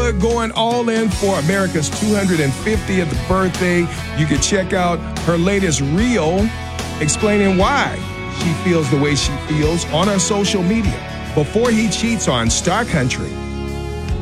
Wood going all in for America's 250th birthday. You can check out her latest reel explaining why she feels the way she feels on her social media. Before he cheats on Star Country.